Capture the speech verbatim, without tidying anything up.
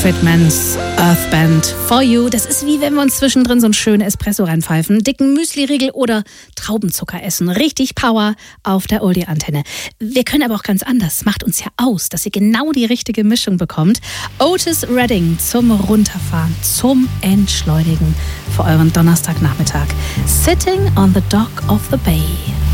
Fitmans Earth Band For You. Das ist wie wenn wir uns zwischendrin so einen schönen Espresso reinpfeifen, dicken Müsli-Riegel oder Traubenzucker essen. Richtig Power auf der Oldie-Antenne. Wir können aber auch ganz anders. Macht uns ja aus, dass ihr genau die richtige Mischung bekommt. Otis Redding zum Runterfahren, zum Entschleunigen für euren Donnerstagnachmittag. Sitting on the Dock of the Bay.